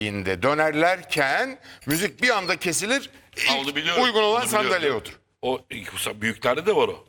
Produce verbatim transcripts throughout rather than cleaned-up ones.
inde dönerlerken müzik bir anda kesilir. Ha, İlk onu biliyorum, uygun olan onu biliyorum. sandalyeye otur. O büyüklerde de var o.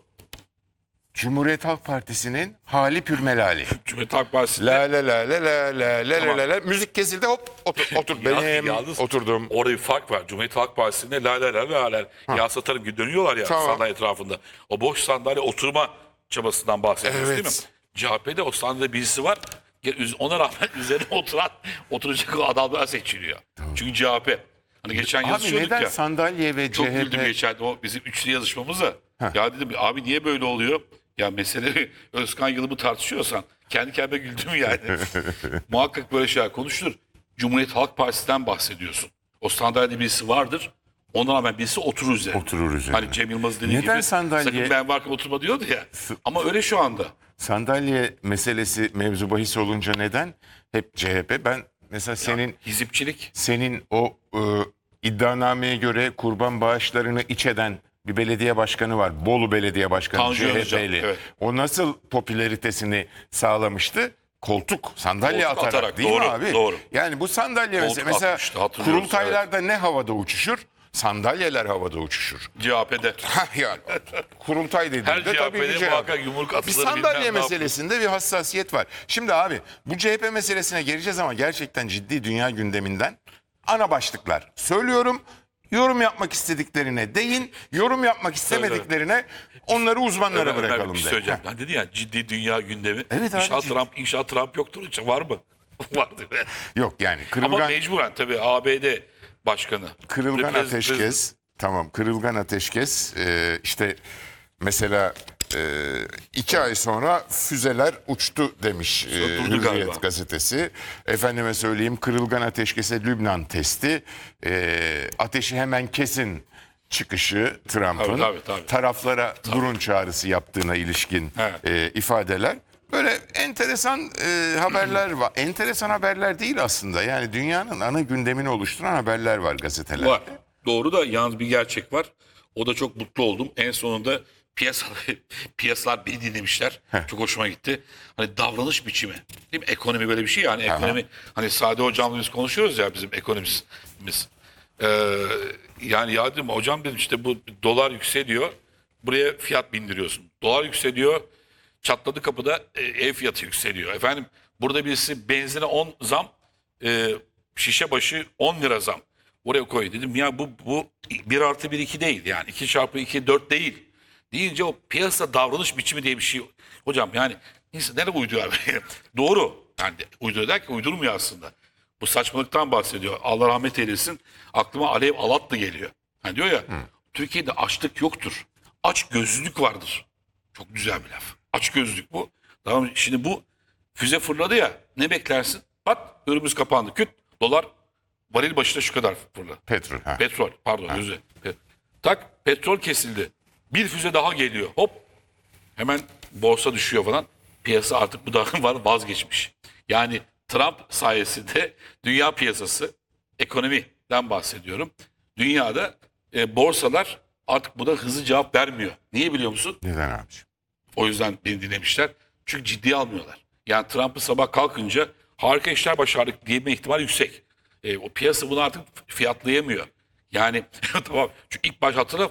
Cumhuriyet Halk Partisi'nin hali pürmelali. Cumhuriyet Halk Partisi'nde. La la la la la la la Tamam. la la müzik kesildi hop otur, otur. Yalnız- benim yalnız oturdum. Orada bir fark var. Cumhuriyet Halk Partisi'nde la la la la la yağ satarım gibi dönüyorlar ya Tamam. sandalye etrafında. O boş sandalye oturma çabasından bahsediyoruz Evet. değil mi? C H P'de o sandalyede birisi var. Ona rağmen üzerine oturan oturacak o adamlar seçiliyor. Çünkü C H P. Hani geçen Abi yazışıyorduk neden ya. sandalye ve Çok C H güldüm P geçen o bizim üçlü yazışmamıza. Ya dedim abi niye böyle oluyor? Ya mesele Özkan Yılmaz'ı tartışıyorsan kendi kendime güldüm yani. Muhakkak böyle şeyler konuşulur. Cumhuriyet Halk Partisi'nden bahsediyorsun. O sandalyede birisi vardır. Ona rağmen birisi oturur üzerine. Oturur üzerine. Hani Cem Yılmaz dediği Neden gibi sandalye- sakın ben varken oturma diyordu ya. Ama öyle şu anda. sandalye meselesi mevzu bahis olunca neden? Hep C H P. Ben mesela senin Hizipçilik. senin o e, iddianameye göre kurban bağışlarını iç eden bir belediye başkanı var. Bolu Belediye Başkanı Tanju Özcan, C H P'li. evet. O nasıl popülaritesini sağlamıştı? Koltuk, sandalye Koltuk atarak, atarak, değil doğru, mi abi? doğru. Yani bu sandalye Koltuk mesela, mesela atmıştı, hatırlıyoruz, kurultaylarda ne havada uçuşur? Sandalyeler havada uçuşur. C H P'de. Hah yani kurultay Her dediğinde C H tabii ki P'de C H P. muhakkak yumruk Bir atılır. sandalye bilmem ne meselesinde bir hassasiyet var. Şimdi abi bu C H P meselesine geleceğiz ama gerçekten ciddi dünya gündeminden ana başlıklar söylüyorum. Yorum yapmak istediklerine değin, yorum yapmak istemediklerine onları uzmanlara Ömer, Ömer, bırakalım bir şey de. söyleyeceğim. Ben dedi ya ciddi dünya gündemi. Evet İnşallah abiciğim. Trump, inşallah Trump yoktur. Hiç var mı? Vardı. Yok yani Ama kırılgan, mecburen tabii A B D başkanı. kırılgan Prez- ateşkes, tamam kırılgan ateşkes e, işte mesela e, iki ay sonra füzeler uçtu demiş e, durdu Hürriyet galiba. gazetesi. Efendime söyleyeyim kırılgan ateşkese Lübnan testi. E, ateşi hemen kesin çıkışı Trump'ın Tabii, tabii, tabii. taraflara durun çağrısı yaptığına ilişkin Evet. e, ifadeler. Böyle enteresan e, haberler var. Enteresan haberler değil aslında. Yani dünyanın ana gündemini oluşturan haberler var gazetelerde. Var. Doğru da yalnız bir gerçek var. O da çok mutlu oldum. En sonunda piyasalar, piyasalar beni dinlemişler. Çok hoşuma gitti. Hani davranış biçimi. Değil mi? Ekonomi böyle bir şey yani. Ekonomi hani Sade hocamla biz konuşuyoruz ya bizim ekonomistimiz. Ee, yani ya dedim hocam dedim işte bu dolar yükseliyor. Buraya fiyat bindiriyorsun. Dolar yükseliyor. Çatladı kapıda e, ev fiyatı yükseliyor. Efendim burada birisi benzine on zam, e, şişe başı on lira zam. Oraya koy dedim ya bu bu bir artı bir iki değil yani iki çarpı iki dört değil. Deyince o piyasa davranış biçimi diye bir şey. Hocam yani insan nereye uyduruyor? Doğru. Yani uyduruyor der ki uydurmuyor aslında. Bu saçmalıktan bahsediyor. Allah rahmet eylesin. Aklıma Alev Alatlı geliyor. Yani diyor ya Türkiye'de açlık yoktur. Aç gözlülük vardır. Çok güzel bir laf. Aç gözlük bu. Tamam şimdi bu füze fırladı ya. Ne beklersin? Bak önümüz kapandı. Küt dolar varil başına şu kadar fırladı. Petrol. Ha. Petrol pardon özür dilerim. Tak petrol kesildi. Bir füze daha geliyor. Hop hemen borsa düşüyor falan. Piyasa artık bu da var vazgeçmiş. Yani Trump sayesinde dünya piyasası ekonomiden bahsediyorum. Dünyada e, borsalar artık buna hızlı cevap vermiyor. Niye biliyor musun? Neden abiciğim? O yüzden beni dinlemişler. Çünkü ciddiye almıyorlar. Yani Trump'ı sabah kalkınca harika işler başardık diyeme ihtimali yüksek. E, o piyasa bunu artık fiyatlayamıyor. Yani tamam. Çünkü ilk baş hatırla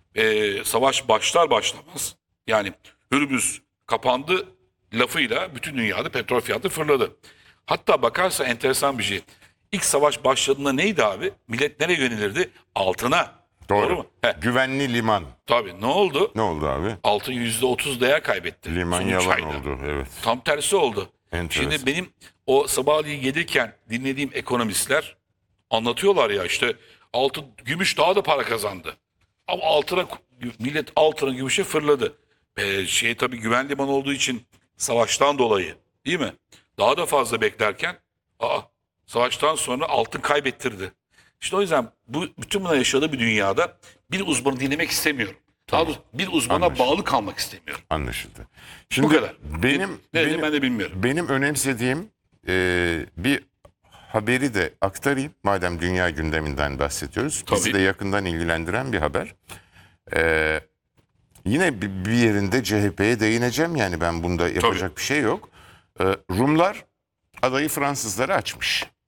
e, savaş başlar başlamaz. Yani Hürmüz kapandı lafıyla bütün dünyada petrol fiyatı fırladı. Hatta bakarsa enteresan bir şey. İlk savaş başladığında neydi abi? Millet nereye yönelirdi? Altına. Doğru. Doğru mu? He, Güvenli liman. tabii ne oldu? Ne oldu abi? Altın yüzde otuz değer kaybetti. Liman son üç yalan ayda. oldu. Evet. Tam tersi oldu. Enteresan. Şimdi benim o sabahleyin gelirken dinlediğim ekonomistler anlatıyorlar ya işte altın, gümüş daha da para kazandı. Ama altına millet altına gümüşe fırladı. Ee, şey tabii güven limanı olduğu için savaştan dolayı değil mi? Daha da fazla beklerken aa, savaştan sonra altın kaybettirdi. İşte o yüzden bu bütün buna yaşadığı bir dünyada bir uzmanı dinlemek istemiyorum. Daha doğrusu bir uzmana Anlaşıldı. bağlı kalmak istemiyorum. Anlaşıldı. Şimdi Bu kadar. benim Ne dediğimi benim, ben de bilmiyorum. benim önemsediğim e, bir haberi de aktarayım. Madem dünya gündeminden bahsediyoruz. Bizi Tabii. de yakından ilgilendiren bir haber. E, yine bir bir yerinde C H P'ye değineceğim. Yani ben bunda yapacak bir şey yok. E, Rumlar adayı Fransızlara açmış.